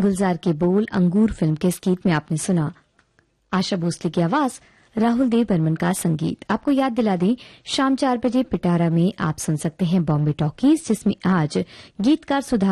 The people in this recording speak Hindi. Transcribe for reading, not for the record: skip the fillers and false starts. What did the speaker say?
गुलजार के बोल अंगूर फिल्म के इस गीत में आपने सुना आशा भोसले की आवाज, राहुल देव बर्मन का संगीत। आपको याद दिला दें, शाम 4 बजे पिटारा में आप सुन सकते हैं बॉम्बे टॉकीज, जिसमें आज गीतकार सुधा